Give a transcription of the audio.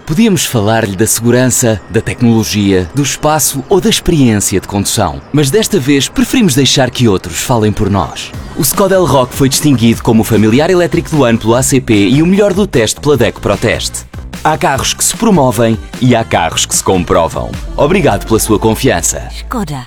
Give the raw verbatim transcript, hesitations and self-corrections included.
Podíamos falar-lhe da segurança, da tecnologia, do espaço ou da experiência de condução. Mas desta vez preferimos deixar que outros falem por nós. O Skoda Elroq foi distinguido como o familiar elétrico do ano pelo A C P e o melhor do teste pela DECO ProTest. Há carros que se promovem e há carros que se comprovam. Obrigado pela sua confiança. Skoda.